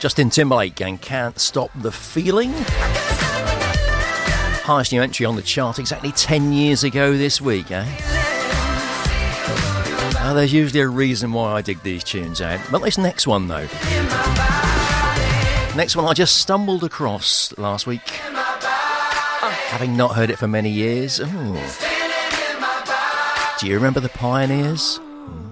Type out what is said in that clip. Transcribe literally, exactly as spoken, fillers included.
Justin Timberlake and Can't Stop the Feeling. Highest new entry on the chart exactly ten years ago this week, eh? Now, there's usually a reason why I dig these tunes out. But this next one, though. Next one I just stumbled across last week. Having not heard it for many years. Ooh. Do you remember the Pioneers?